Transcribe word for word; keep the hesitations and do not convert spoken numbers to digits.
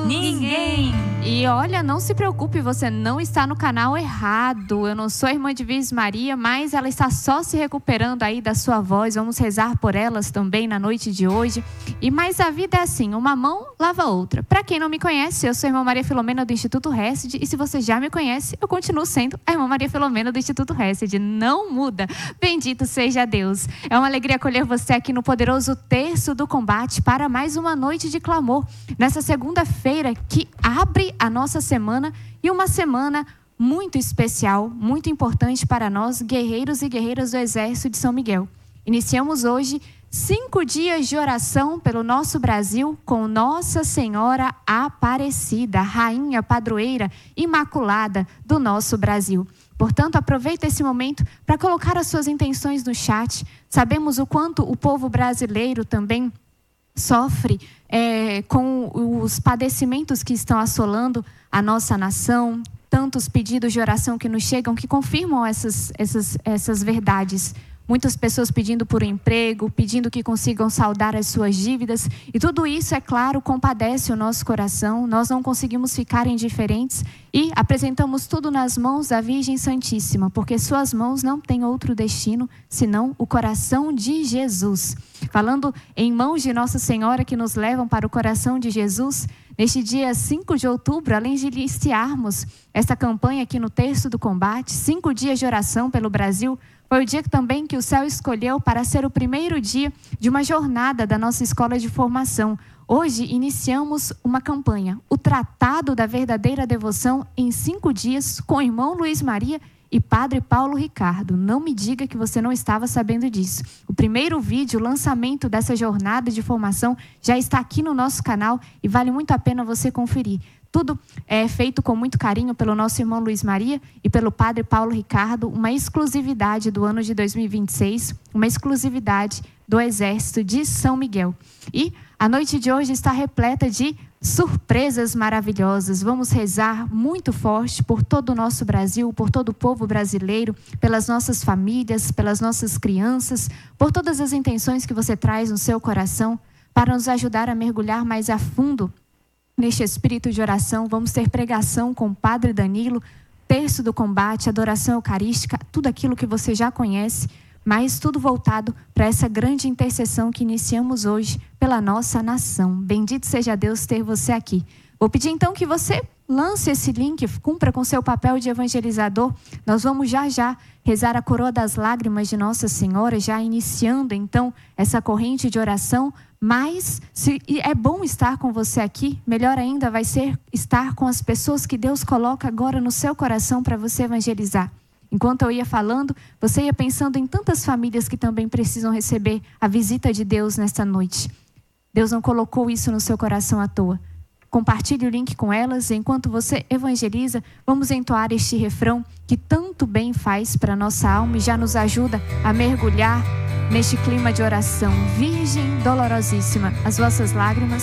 Ninguém. E olha, não se preocupe, você não está no canal errado. Eu não sou a irmã de Vis Maria, mas ela está só se recuperando aí da sua voz. Vamos rezar por elas também na noite de hoje. E mas a vida é assim, uma mão lava a outra. Para quem não me conhece, eu sou a irmã Maria Filomena do Instituto Hesed. E se você já me conhece, eu continuo sendo a irmã Maria Filomena do Instituto Hesed. Não muda. Bendito seja Deus. É uma alegria acolher você aqui no poderoso Terço do Combate para mais uma noite de clamor. Nessa segunda-feira que abre a nossa semana e uma semana muito especial, muito importante para nós, guerreiros e guerreiras do Exército de São Miguel. Iniciamos hoje cinco dias de oração pelo nosso Brasil com Nossa Senhora Aparecida, Rainha Padroeira Imaculada do nosso Brasil. Portanto, aproveita esse momento para colocar as suas intenções no chat. Sabemos o quanto o povo brasileiro também sofre é, com os padecimentos que estão assolando a nossa nação, tantos pedidos de oração que nos chegam que confirmam essas, essas, essas verdades. Muitas pessoas pedindo por um emprego, pedindo que consigam saldar as suas dívidas. E tudo isso, é claro, compadece o nosso coração. Nós não conseguimos ficar indiferentes e apresentamos tudo nas mãos da Virgem Santíssima, porque suas mãos não têm outro destino senão o coração de Jesus. Falando em mãos de Nossa Senhora que nos levam para o coração de Jesus, neste dia cinco de outubro, além de iniciarmos essa campanha aqui no Terço do Combate, cinco dias de oração pelo Brasil, foi o dia também que o céu escolheu para ser o primeiro dia de uma jornada da nossa escola de formação. Hoje iniciamos uma campanha, o Tratado da Verdadeira Devoção em cinco dias, com o irmão Luiz Maria e Padre Paulo Ricardo. Não me diga que você não estava sabendo disso. O primeiro vídeo, o lançamento dessa jornada de formação, já está aqui no nosso canal e vale muito a pena você conferir. Tudo é feito com muito carinho pelo nosso irmão Luiz Maria e pelo Padre Paulo Ricardo, uma exclusividade do ano de dois mil e vinte e seis, uma exclusividade do Exército de São Miguel. E a noite de hoje está repleta de surpresas maravilhosas. Vamos rezar muito forte por todo o nosso Brasil, por todo o povo brasileiro, pelas nossas famílias, pelas nossas crianças, por todas as intenções que você traz no seu coração, para nos ajudar a mergulhar mais a fundo neste espírito de oração. Vamos ter pregação com o Padre Danilo, Terço do Combate, adoração eucarística, tudo aquilo que você já conhece, mas tudo voltado para essa grande intercessão que iniciamos hoje pela nossa nação. Bendito seja Deus ter você aqui. Vou pedir então que você lance esse link, cumpra com seu papel de evangelizador. Nós vamos já já rezar a coroa das lágrimas de Nossa Senhora, já iniciando então essa corrente de oração. Mas se é bom estar com você aqui, melhor ainda vai ser estar com as pessoas que Deus coloca agora no seu coração para você evangelizar. Enquanto eu ia falando, você ia pensando em tantas famílias que também precisam receber a visita de Deus nesta noite. Deus não colocou isso no seu coração à toa. Compartilhe o link com elas. Enquanto você evangeliza, vamos entoar este refrão que tanto bem faz para a nossa alma e já nos ajuda a mergulhar neste clima de oração. Virgem dolorosíssima, as vossas lágrimas